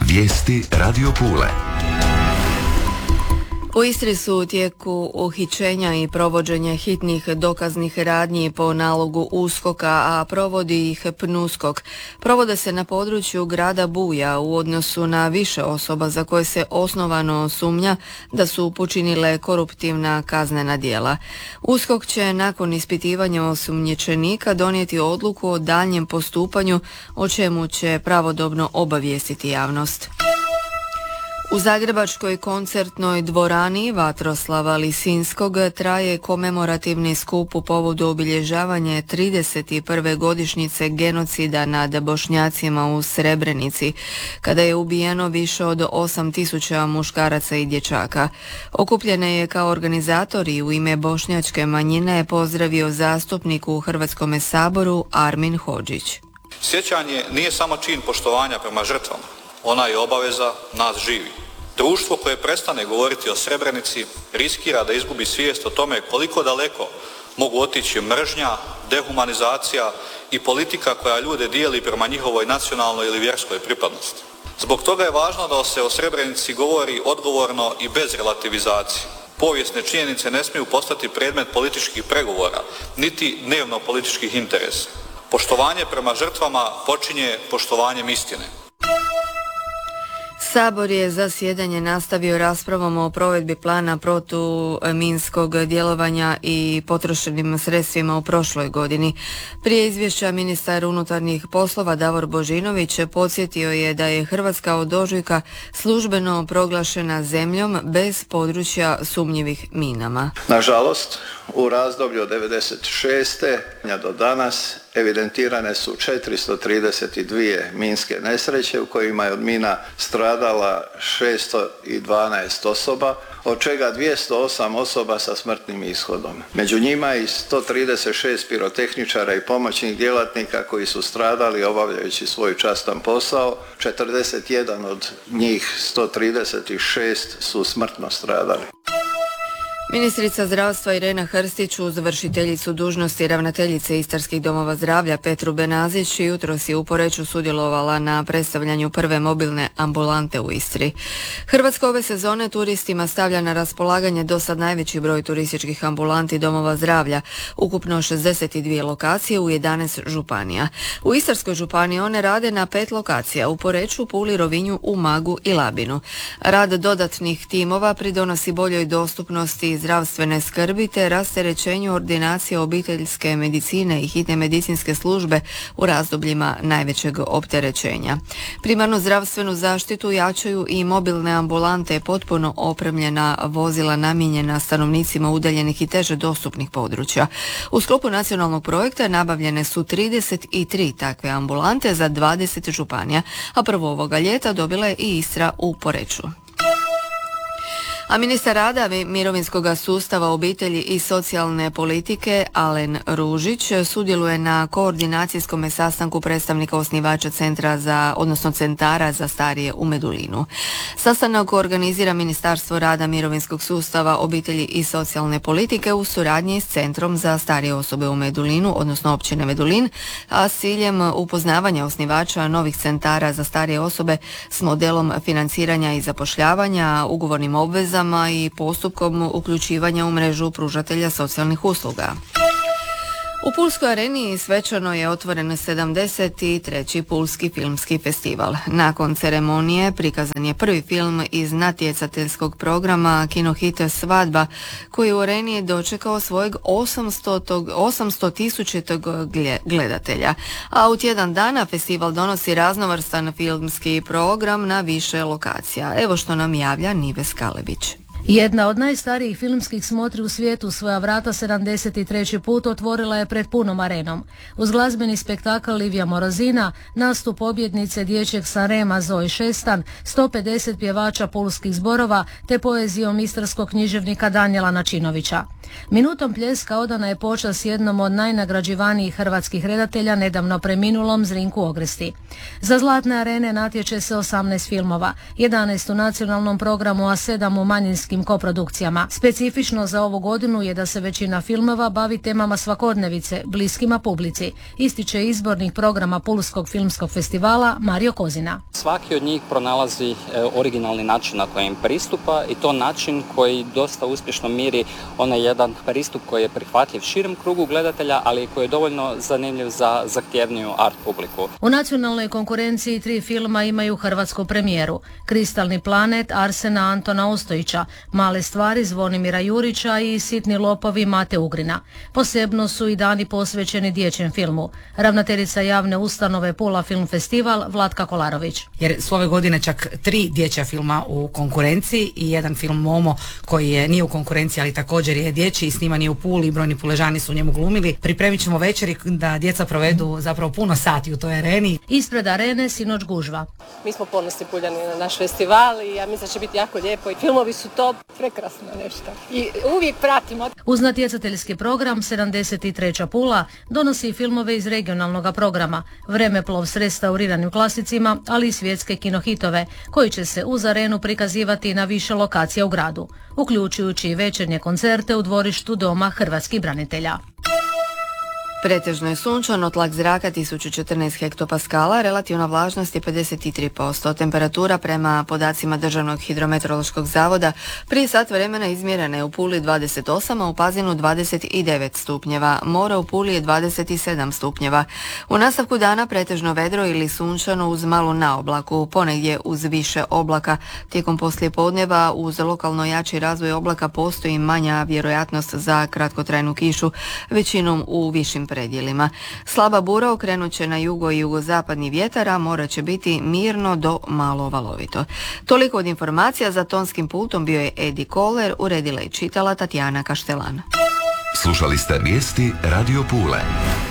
Vijesti Radio Pule. U Istri su u tijeku uhićenja i provođenje hitnih dokaznih radnji po nalogu USKOK-a, a provodi ih PNUSKOK. Provode se na području grada Buja u odnosu na više osoba za koje se osnovano sumnja da su počinile koruptivna kaznena djela. USKOK će nakon ispitivanja osumnjičenika donijeti odluku o daljnjem postupanju, o čemu će pravodobno obavijestiti javnost. U zagrebačkoj koncertnoj dvorani Vatroslava Lisinskog traje komemorativni skup u povodu obilježavanja 31. godišnjice genocida nad Bošnjacima u Srebrenici, kada je ubijeno više od 8.000 muškaraca i dječaka. Okupljene je kao organizator i u ime bošnjačke manjine pozdravio zastupnik u Hrvatskome saboru Armin Hodžić. Sjećanje nije samo čin poštovanja prema žrtvama. Ona je obaveza nas živi. Društvo koje prestane govoriti o Srebrenici riskira da izgubi svijest o tome koliko daleko mogu otići mržnja, dehumanizacija i politika koja ljude dijeli prema njihovoj nacionalnoj ili vjerskoj pripadnosti. Zbog toga je važno da se o Srebrenici govori odgovorno i bez relativizacije. Povijesne činjenice ne smiju postati predmet političkih pregovora, niti dnevno političkih interesa. Poštovanje prema žrtvama počinje poštovanjem istine. Sabor je zasjedanje nastavio raspravom o provedbi plana protuminskog djelovanja i potrošenim sredstvima u prošloj godini. Prije izvješća ministar unutarnjih poslova Davor Božinović podsjetio je da je Hrvatska od ožujka službeno proglašena zemljom bez područja sumnjivih minama. Nažalost, u razdoblju od 1996. do danas evidentirane su 432 minske nesreće u kojima je od mina stradala 612 osoba, od čega 208 osoba sa smrtnim ishodom. Među njima i 136 pirotehničara i pomoćnih djelatnika koji su stradali obavljajući svoj častan posao, 41 od njih 136 su smrtno stradali. Ministrica zdravstva Irena Hrstić uz vršiteljicu dužnosti ravnateljice Istarskih domova zdravlja Petru Benazić jutros je u Poreču sudjelovala na predstavljanju prve mobilne ambulante u Istri. Hrvatska ove sezone turistima stavlja na raspolaganje do sad najveći broj turističkih ambulanti domova zdravlja, ukupno 62 lokacije u 11 županija. U Istarskoj županiji one rade na 5 lokacija, u Poreču, Puli, Rovinju, Umagu i Labinu. Rad dodatnih timova pridonosi boljoj dostupnosti zdravstvene skrbi te rasterećenju ordinacije obiteljske medicine i hitne medicinske službe u razdobljima najvećeg opterećenja. Primarnu zdravstvenu zaštitu jačaju i mobilne ambulante, potpuno opremljena vozila namijenjena stanovnicima udaljenih i teže dostupnih područja. U sklopu nacionalnog projekta nabavljene su 33 takve ambulante za 20 županija, a prvo ovoga ljeta dobila je i Istra u Poreču. A ministar rada, mirovinskog sustava, obitelji i socijalne politike Alen Ružić sudjeluje na koordinacijskom sastanku predstavnika osnivača centara za starije u Medulinu. Sastanak organizira Ministarstvo rada, mirovinskog sustava, obitelji i socijalne politike u suradnji s Centrom za starije osobe u Medulinu, odnosno općine Medulin, a s ciljem upoznavanja osnivača novih centara za starije osobe s modelom financiranja i zapošljavanja, ugovornim obvezama i postupkom uključivanja u mrežu pružatelja socijalnih usluga. U Pulskoj areni svečano je otvoren 73. Pulski filmski festival. Nakon ceremonije prikazan je prvi film iz natjecateljskog programa Kinohit Svadba, koji u areni je dočekao svojeg 800.000 gledatelja. A u tjedan dana festival donosi raznovrstan filmski program na više lokacija. Evo što nam javlja Nives Kalebić. Jedna od najstarijih filmskih smotri u svijetu svoja vrata 73. put otvorila je pred punom arenom. Uz glazbeni spektakl Livija Morozina, nastup pobjednice dječjeg Sanrema Zoe Šestan, 150 pjevača pulskih zborova te poezijom istarskog književnika Danijela Načinovića. Minutom pljeska odana je počast jednom od najnagrađivanijih hrvatskih redatelja, nedavno preminulom Zrinku Ogresti. Za Zlatne arene natječe se 18 filmova, 11 u nacionalnom programu, a 7 u manjinskim koprodukcijama. Specifično za ovu godinu je da se većina filmova bavi temama svakodnevice, bliskima publici, ističe izbornik programa Pulskog filmskog festivala Mario Kozina. Svaki od njih pronalazi originalni način na koji im pristupa i to način koji dosta uspješno miri onaj jedan pristup koji je prihvatljiv širem krugu gledatelja, ali koji je dovoljno zanimljiv za zahtjevniju art publiku. U nacionalnoj konkurenciji 3 filma imaju hrvatsku premijeru. Kristalni planet Arsena Antona Ostojića, Male stvari Zvonimira Jurića i Sitni lopovi Mate Ugrina. Posebno su i dani posvećeni dječjem filmu. Ravnateljica javne ustanove Pula Film Festival Vlatka Kolarović. Jer su ove godine čak 3 dječja filma u konkurenciji i jedan film Momo koji nije u konkurenciji, ali također je dječji i sniman je u Puli i brojni Puležani su u njemu glumili. Pripremit ćemo večeri da djeca provedu zapravo puno sati u toj areni. Ispred arene sinoć gužva. Mi smo ponosni Puljani na naš festival i ja mislim da će biti jako lijepo i filmovi su to prekrasno nešto. I uvijek pratimo. Uz natjecateljski program 73. Pula donosi filmove iz regionalnog programa, Vremeplov s restauriranim klasicima, ali i svjetske kinohitove, koji će se uz arenu prikazivati na više lokacija u gradu, uključujući i večernje koncerte u dvorištu Doma hrvatskih branitelja. Pretežno je sunčano, tlak zraka 1014 hektopaskala, relativna vlažnost je 53%. Temperatura prema podacima Državnog hidrometeorološkog zavoda prije sat vremena izmjerena je u Puli 28, a u Pazinu 29 stupnjeva. More u Puli je 27 stupnjeva. U nastavku dana pretežno vedro ili sunčano uz malu naoblaku, ponegdje uz više oblaka. Tijekom poslijepodneva uz lokalno jači razvoj oblaka postoji manja vjerojatnost za kratkotrajnu kišu, većinom u višim predjelima. Slaba bura okrenut će na jugo i jugozapadni vjetar, a more će biti mirno do malo valovito. Toliko od informacija. Za tonskim pultom bio je Edi Koler, uredila i čitala Tatjana Kaštelan. Slušali ste vijesti Radio Pule.